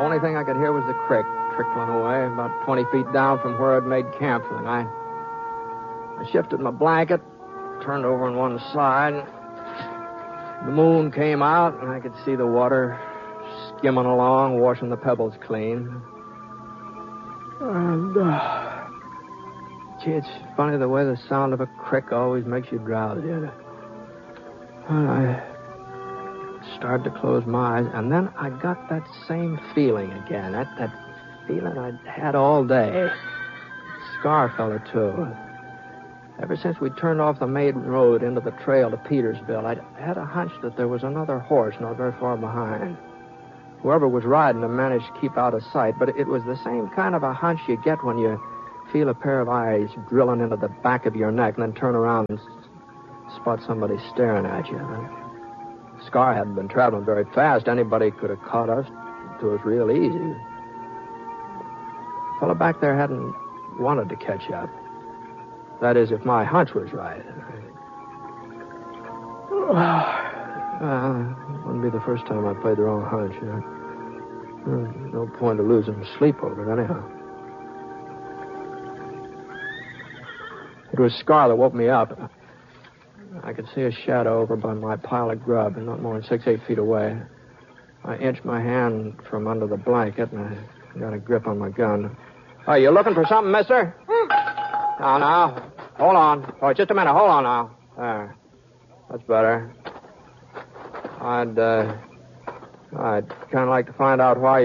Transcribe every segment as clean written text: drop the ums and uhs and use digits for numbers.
Only thing I could hear was the creek trickling away about 20 feet down from where I'd made camp for the night. I shifted my blanket, turned over on one side. The moon came out, and I could see the water skimming along, washing the pebbles clean. And, gee, it's funny the way the sound of a crick always makes you drowsy. I started to close my eyes, and then I got that same feeling again. That feeling I'd had all day. Scar fella, too. Ever since we turned off the main road into the trail to Petersville, I'd had a hunch that there was another horse not very far behind. Whoever was riding him managed to keep out of sight, but it was the same kind of a hunch you get when you feel a pair of eyes drilling into the back of your neck and then turn around and spot somebody staring at you. Scar hadn't been traveling very fast. Anybody could have caught us to us real easy. The fellow back there hadn't wanted to catch up. That is, if my hunch was right. It wouldn't be the first time I played the wrong hunch. No point of losing sleep over it, anyhow. It was Scar that woke me up. I could see a shadow over by my pile of grub, not more than 6-8 feet away. I inched my hand from under the blanket, and I got a grip on my gun. Oh, you looking for something, mister? Now. Hold on. Oh, just a minute. Hold on now. There. That's better. I'd kind of like to find out why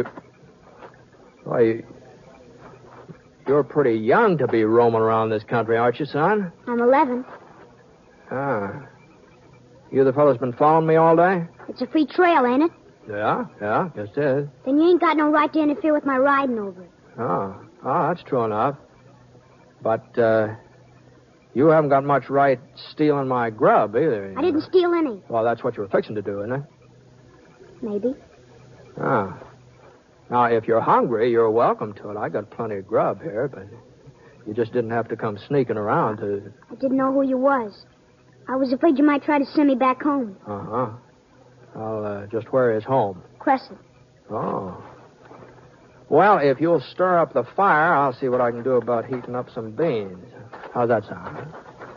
you're pretty young to be roaming around this country, aren't you, son? I'm 11. Ah. You the fellow's been following me all day? It's a free trail, ain't it? Yeah, guess it is. Then you ain't got no right to interfere with my riding over it. Oh, that's true enough. But, you haven't got much right stealing my grub, either. I didn't steal any. Well, that's what you were fixing to do, isn't it? Maybe. Ah. Now, if you're hungry, you're welcome to it. I got plenty of grub here, but you just didn't have to come sneaking around to... I didn't know who you was. I was afraid you might try to send me back home. Uh-huh. Well, just where is home? Crescent. Oh. Well, if you'll stir up the fire, I'll see what I can do about heating up some beans. How's that sound?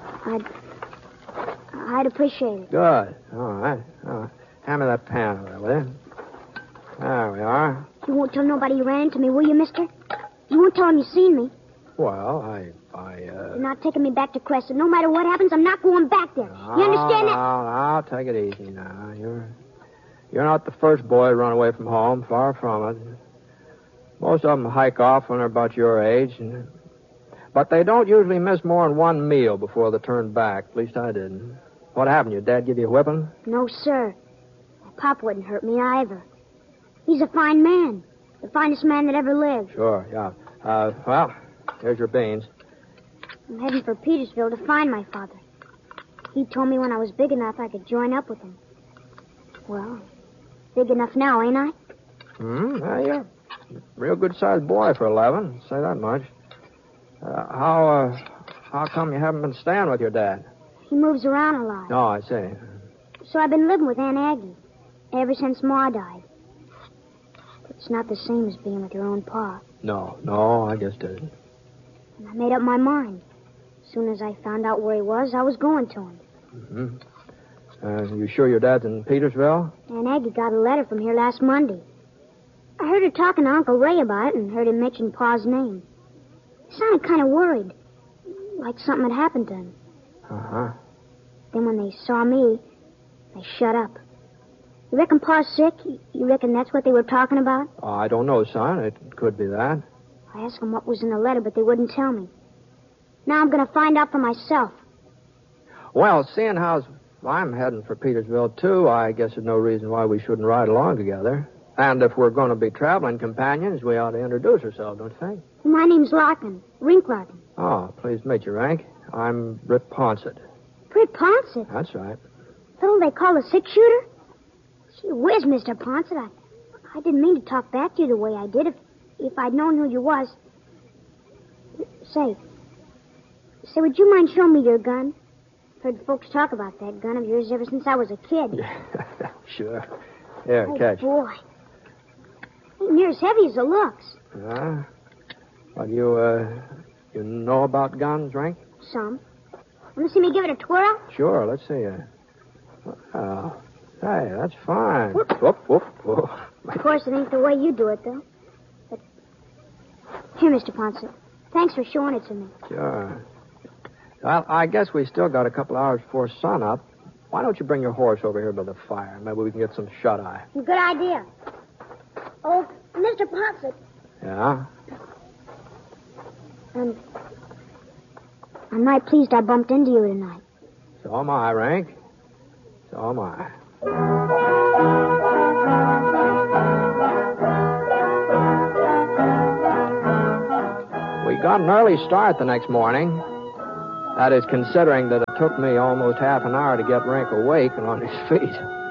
I'd appreciate it. Good. All right. Hand me that pan over there, will you? There we are. You won't tell nobody you ran into me, will you, mister? You won't tell them you seen me. Well, You're not taking me back to Crescent. No matter what happens, I'm not going back there. You understand that? Now, take it easy now. You're not the first boy to run away from home. Far from it. Most of them hike off when they're about your age. But they don't usually miss more than one meal before they turn back. At least I didn't. What happened? Your dad give you a whipping? No, sir. My pop wouldn't hurt me either. He's a fine man. The finest man that ever lived. Sure, yeah. Well, here's your beans. I'm heading for Petersville to find my father. He told me when I was big enough I could join up with him. Well, big enough now, ain't I? Yeah, you're a real good-sized boy for 11. Say that much. How come you haven't been staying with your dad? He moves around a lot. Oh, I see. So I've been living with Aunt Aggie ever since Ma died. But it's not the same as being with your own pa. No, I guess it isn't. And I made up my mind. As soon as I found out where he was, I was going to him. Mm-hmm. You sure your dad's in Petersville? Aunt Aggie got a letter from here last Monday. I heard her talking to Uncle Ray about it and heard him mention Pa's name. He sounded kind of worried, like something had happened to him. Uh-huh. Then when they saw me, they shut up. You reckon Pa's sick? You reckon that's what they were talking about? Oh, I don't know, son. It could be that. I asked them what was in the letter, but they wouldn't tell me. Now I'm going to find out for myself. Well, seeing how I'm heading for Petersville, too, I guess there's no reason why we shouldn't ride along together. And if we're going to be traveling companions, we ought to introduce ourselves, don't you think? My name's Larkin. Rink Larkin. Oh, pleased to meet you, Rank. I'm Britt Ponsett. Britt Ponsett? That's right. Fellow they call a six-shooter? Gee whiz, Mr. Ponsett. I didn't mean to talk back to you the way I did. If I'd known who you was... Say, would you mind showing me your gun? Heard folks talk about that gun of yours ever since I was a kid. Yeah, sure. Here, oh, catch. Boy. Ain't as heavy as it looks. Yeah? Well, you know about guns, Rank? Some. Want to see me give it a twirl? Sure, let's see. Oh, hey, that's fine. Whoop, whoop, whoop. Of course, it ain't the way you do it, though. But here, Mr. Ponce. Thanks for showing it to me. Sure. Well, I guess we still got a couple hours before sunup. Why don't you bring your horse over here by the fire? Maybe we can get some shut-eye. Good idea. Oh, Mr. Ponce. Yeah? I'm right pleased I bumped into you tonight. So am I, Rank. So am I. We got an early start the next morning. That is, considering that it took me almost half an hour to get Rank awake and on his feet.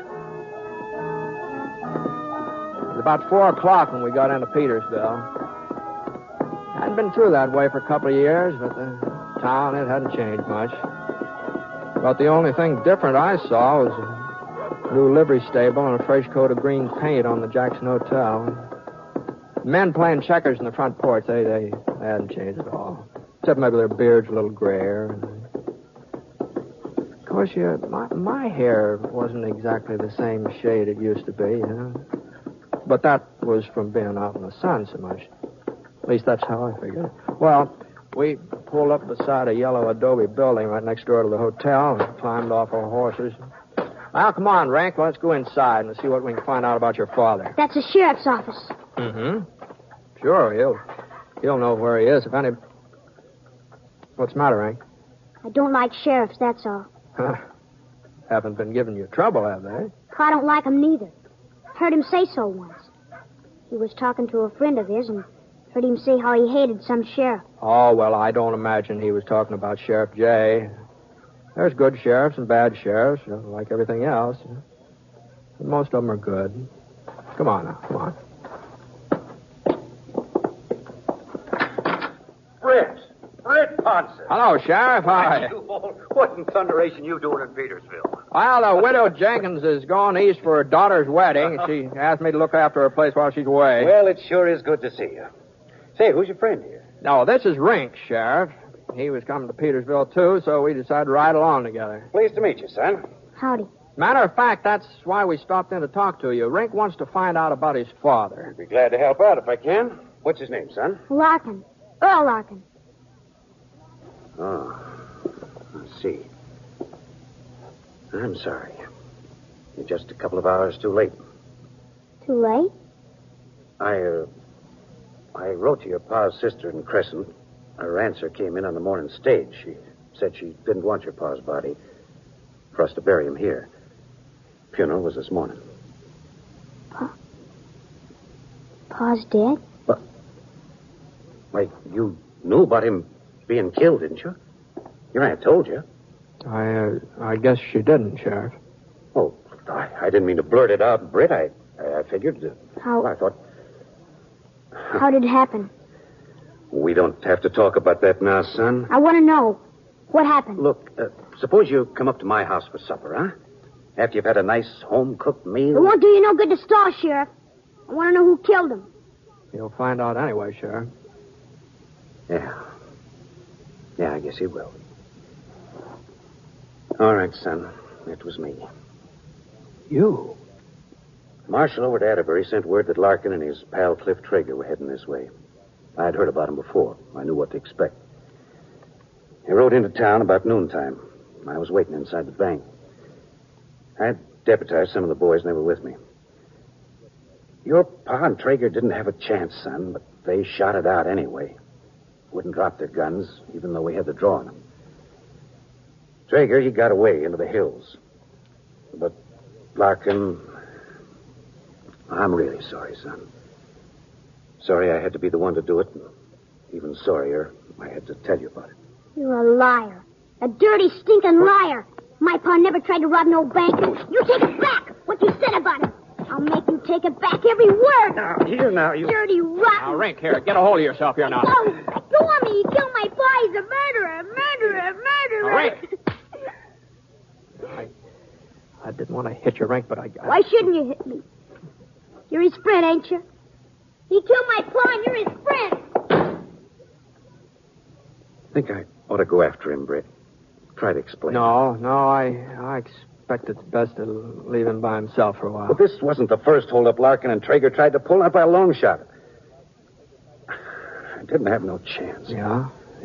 It was about 4 o'clock when we got into Petersville. Hadn't been through that way for a couple of years, but the town, it hadn't changed much. But the only thing different I saw was a new livery stable and a fresh coat of green paint on the Jackson Hotel. Men playing checkers in the front porch, they hadn't changed at all. Except maybe their beards a little grayer. Of course, my hair wasn't exactly the same shade it used to be, you know. But that was from being out in the sun so much. At least that's how I figured. Well, we pulled up beside a yellow adobe building right next door to the hotel and climbed off our horses. Well, come on, Rank. Let's go inside and see what we can find out about your father. That's the sheriff's office. Mm-hmm. Sure, he'll know where he is if any... What's the matter, Rank? I don't like sheriffs, that's all. Haven't been giving you trouble, have they? I don't like him neither. Heard him say so once. He was talking to a friend of his and heard him say how he hated some sheriff. Oh, well, I don't imagine he was talking about Sheriff Jay. There's good sheriffs and bad sheriffs, like everything else. But most of them are good. Come on now, come on. Britt Ponce. Hello, Sheriff. Hi. What in thunderation you doing in Petersville? Well, the widow Jenkins is going east for her daughter's wedding. She asked me to look after her place while she's away. Well, it sure is good to see you. Say, who's your friend here? No, this is Rink, Sheriff. He was coming to Petersville, too, so we decided to ride along together. Pleased to meet you, son. Howdy. Matter of fact, that's why we stopped in to talk to you. Rink wants to find out about his father. I'd be glad to help out if I can. What's his name, son? Larkin. Earl Larkin. Oh, I see. I'm sorry. You're just a couple of hours too late. Too late? I wrote to your pa's sister in Crescent. Her answer came in on the morning stage. She said she didn't want your pa's body for us to bury him here. Funeral was this morning. Pa's dead? What? Why, you knew about him being killed, didn't you? Your aunt told you. I guess she didn't, Sheriff. Oh, I didn't mean to blurt it out, Britt. I figured... How... Well, I thought... How did it happen? We don't have to talk about that now, son. I want to know. What happened? Look, suppose you come up to my house for supper, huh? After you've had a nice home-cooked meal. It won't do you no good to stall, Sheriff. I want to know who killed him. You'll find out anyway, Sheriff. Yeah. Yeah, I guess he will. All right, son. It was me. You? Marshal over at Atterbury sent word that Larkin and his pal Cliff Traeger were heading this way. I'd heard about him before. I knew what to expect. He rode into town about noontime. I was waiting inside the bank. I had deputized some of the boys, and they were with me. Your pa and Traeger didn't have a chance, son, but they shot it out anyway. Wouldn't drop their guns, even though we had the draw on them. Traeger, he got away into the hills. But Larkin... I'm really sorry, son. Sorry I had to be the one to do it. And even sorrier, I had to tell you about it. You're a liar. A dirty, stinking liar. My pa never tried to rob no bank. You take it back, what you said about him. I'll make you take it back, every word. Now, you... Dirty, rotten... Now, Rink, here, get a hold of yourself here now. Go on me. He killed my pa. He's a murderer. Now, Rink. I didn't want to hit you, Rink, but I... Why shouldn't you hit me? You're his friend, ain't you? He killed my pa, and you're his friend. I think I ought to go after him, Britt. Try to explain. No, I expect it's best to leave him by himself for a while. But this wasn't the first holdup Larkin and Traeger tried to pull, not by a long shot. I didn't have no chance. Yeah.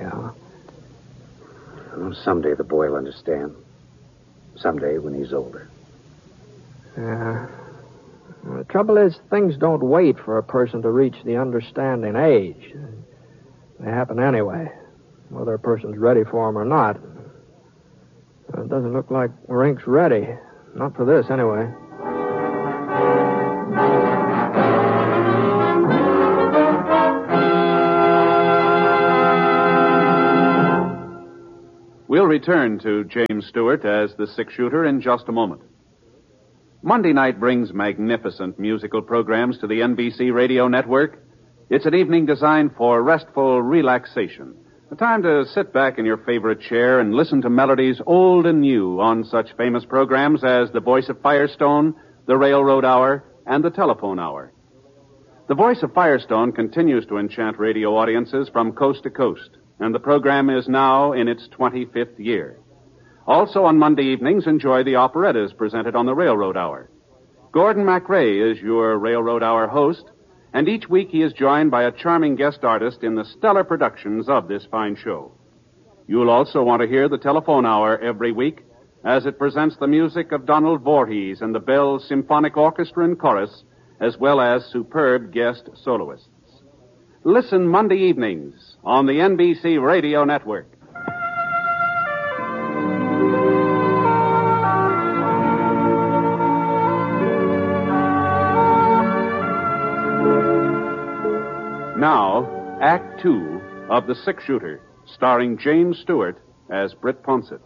Well, someday the boy will understand. Someday when he's older. Yeah. Well, the trouble is, things don't wait for a person to reach the understanding age. They happen anyway, whether a person's ready for them or not. It doesn't look like Rink's ready. Not for this, anyway. We'll return to James Stewart as the six-shooter in just a moment. Monday night brings magnificent musical programs to the NBC radio network. It's an evening designed for restful relaxation. A time to sit back in your favorite chair and listen to melodies old and new on such famous programs as The Voice of Firestone, The Railroad Hour, and The Telephone Hour. The Voice of Firestone continues to enchant radio audiences from coast to coast, and the program is now in its 25th year. Also on Monday evenings, enjoy the operettas presented on The Railroad Hour. Gordon MacRae is your Railroad Hour host, and each week he is joined by a charming guest artist in the stellar productions of this fine show. You'll also want to hear the Telephone Hour every week as it presents the music of Donald Voorhees and the Bell Symphonic Orchestra and Chorus, as well as superb guest soloists. Listen Monday evenings on the NBC Radio Network. Now, Act Two of The Six-Shooter, starring James Stewart as Britt Ponsett.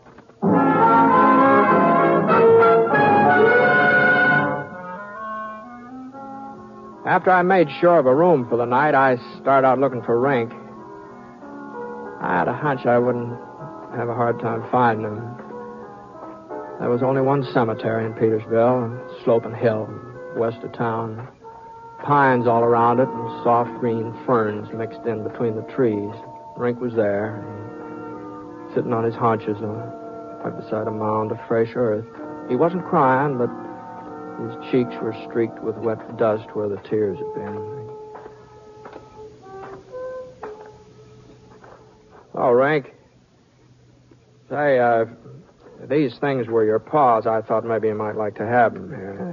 After I made sure of a room for the night, I started out looking for Rink. I had a hunch I wouldn't have a hard time finding him. There was only one cemetery in Petersville, Sloping Hill, west of town. Pines all around it and soft green ferns mixed in between the trees. Rink was there, sitting on his haunches right beside a mound of fresh earth. He wasn't crying, but his cheeks were streaked with wet dust where the tears had been. Oh, Rink. Say, if these things were your paws, I thought maybe you might like to have them here.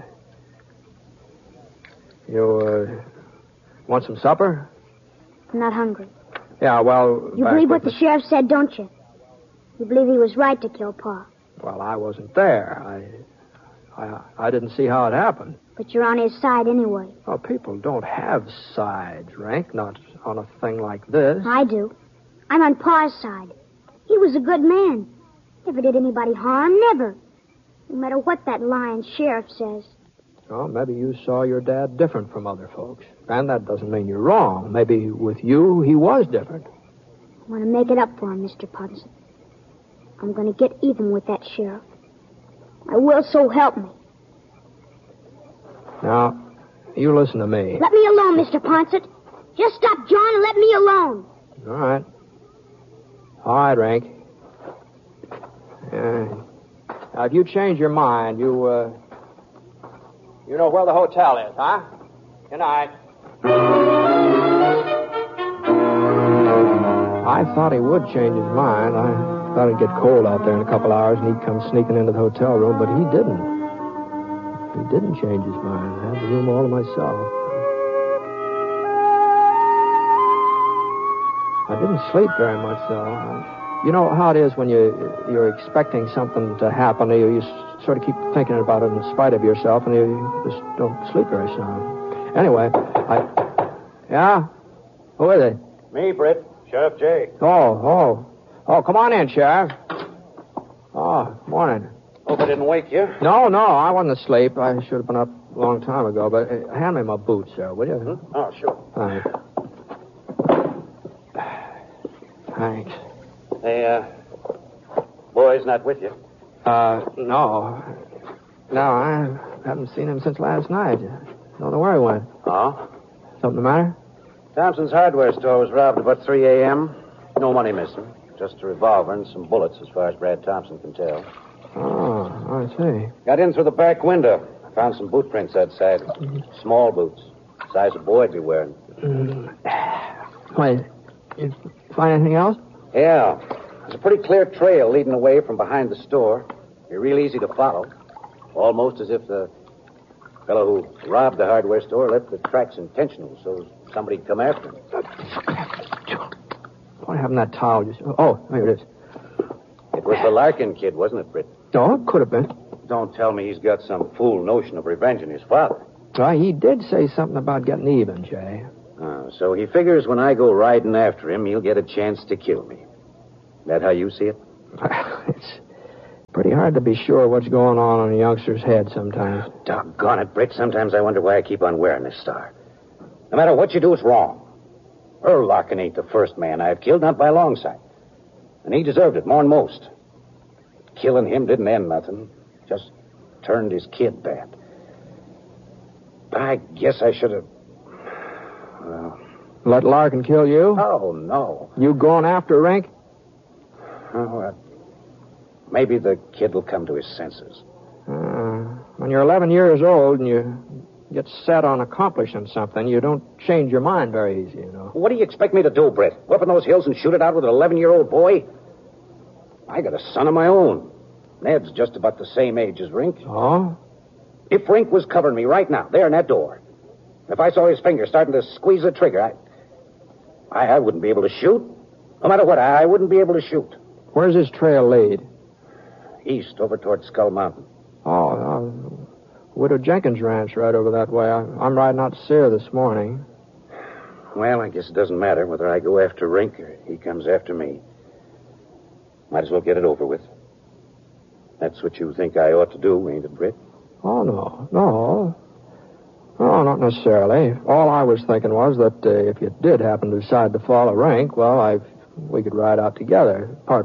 You, want some supper? I'm not hungry. Yeah, well... You believe what the sheriff said, don't you? You believe he was right to kill Pa? Well, I wasn't there. I didn't see how it happened. But you're on his side anyway. Well, people don't have sides, Rank, not on a thing like this. I do. I'm on Pa's side. He was a good man. Never did anybody harm, never. No matter what that lying sheriff says. Well, maybe you saw your dad different from other folks. And that doesn't mean you're wrong. Maybe with you, he was different. I want to make it up for him, Mr. Ponsett. I'm going to get even with that sheriff. I will, so help me. Now, you listen to me. Let me alone, Mr. Ponsett. Just stop John and let me alone. All right. All right, Rank. Now, if you change your mind, you know where the hotel is, huh? Good night. I thought he would change his mind. I thought it'd get cold out there in a couple hours and he'd come sneaking into the hotel room, but he didn't. He didn't change his mind. I had the room all to myself. I didn't sleep very much, though. You know how it is when you're expecting something to happen, you sort of keep thinking about it in spite of yourself, and you just don't sleep very sound. Anyway, Yeah? Who is it? Me, Britt. Sheriff Jay. Oh, come on in, Sheriff. Oh, morning. Hope I didn't wake you. No, I wasn't asleep. I should have been up a long time ago, but hand me my boots, sir, will you? Oh, sure. Thanks. Thanks. Hey, boy's not with you. No. No, I haven't seen him since last night. Don't know where he went. Oh? Something the matter? Thompson's hardware store was robbed about 3 a.m. No money missing. Just a revolver and some bullets, as far as Brad Thompson can tell. Oh, I see. Got in through the back window. Found some boot prints outside. Small boots. Size a boy'd be wearing. Wait, you find anything else? Yeah. There's a pretty clear trail leading away from behind the store. Be real easy to follow. Almost as if the fellow who robbed the hardware store left the tracks intentional, so somebody'd come after him. What happened to that towel? Oh, here it is. It was the Larkin kid, wasn't it, Britt? Oh, it could have been. Don't tell me he's got some fool notion of revenging his father. Well, he did say something about getting even, Jay. So he figures when I go riding after him, he'll get a chance to kill me. That how you see it? It's pretty hard to be sure what's going on in a youngster's head sometimes. Doggone it, Britt. Sometimes I wonder why I keep on wearing this star. No matter what you do, it's wrong. Earl Larkin ain't the first man I've killed, not by a long sight. And he deserved it more than most. Killing him didn't end nothing. Just turned his kid bad. I guess I should have... Well... Let Larkin kill you? Oh, no. You going after Rink? Oh, maybe the kid will come to his senses. When you're 11 years old and you get set on accomplishing something, you don't change your mind very easy, you know. What do you expect me to do, Brett? Go up in those hills and shoot it out with an 11-year-old boy? I got a son of my own. Ned's just about the same age as Rink. Oh? If Rink was covering me right now, there in that door, if I saw his finger starting to squeeze the trigger, I wouldn't be able to shoot. No matter what, I wouldn't be able to shoot. Where's his trail lead? East, over toward Skull Mountain. Oh, Widow Jenkins' ranch right over that way. I'm riding out to see her this morning. Well, I guess it doesn't matter whether I go after Rink or he comes after me. Might as well get it over with. That's what you think I ought to do, ain't it, Britt? Oh, no. No, not necessarily. All I was thinking was that if you did happen to decide to follow Rink, well, we could ride out together, apart